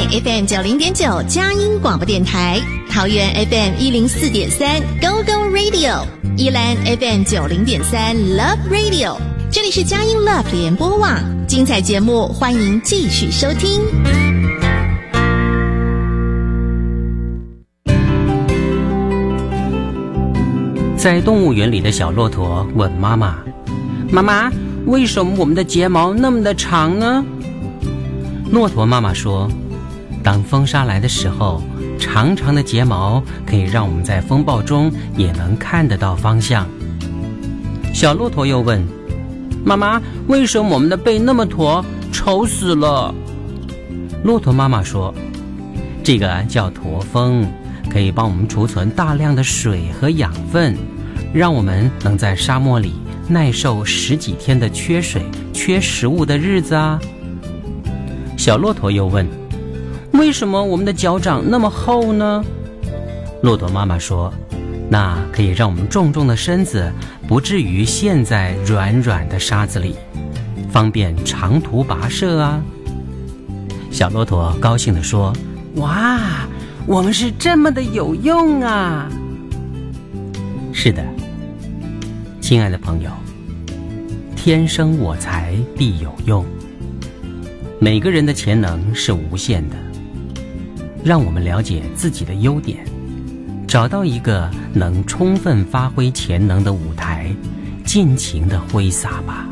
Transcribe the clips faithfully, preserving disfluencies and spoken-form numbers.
F M 九零点九佳音广播电台，桃园 F M 一零四点三 Go Go Radio， 宜兰 F M 九零点三 Love Radio， 这里是佳音 Love 联播网，精彩节目欢迎继续收听。 在动物园里的小骆驼问妈妈：妈妈，为什么我们的睫毛那么的长呢？骆驼妈妈说，当风沙来的时候，长长的睫毛可以让我们在风暴中也能看得到方向。小骆驼又问，妈妈，为什么我们的背那么驼，丑死了？骆驼妈妈说，这个叫驼峰，可以帮我们储存大量的水和养分，让我们能在沙漠里耐受十几天的缺水、缺食物的日子啊。小骆驼又问，为什么我们的脚掌那么厚呢？骆驼妈妈说，那可以让我们重重的身子不至于陷在软软的沙子里，方便长途跋涉啊。小骆驼高兴地说，哇，我们是这么的有用啊！是的，亲爱的朋友，天生我材必有用。每个人的潜能是无限的，让我们了解自己的优点，找到一个能充分发挥潜能的舞台，尽情地挥洒吧。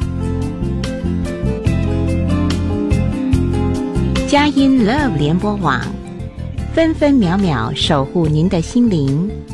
佳音 Love 联播网，分分秒秒守护您的心灵。